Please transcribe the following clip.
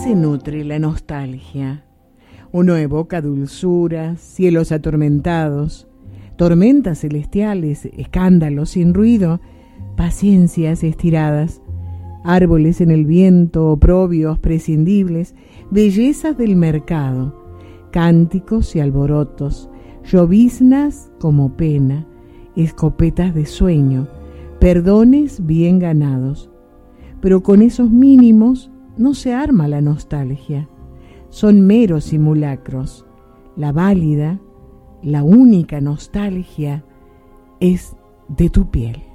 se nutre la nostalgia? Uno evoca dulzuras, cielos atormentados, tormentas celestiales, escándalos sin ruido, paciencias estiradas, árboles en el viento, oprobios prescindibles, bellezas del mercado, cánticos y alborotos, lloviznas como pena, escopetas de sueño, perdones bien ganados. Pero con esos mínimos no se arma la nostalgia. Son meros simulacros. La válida, la única nostalgia es de tu piel.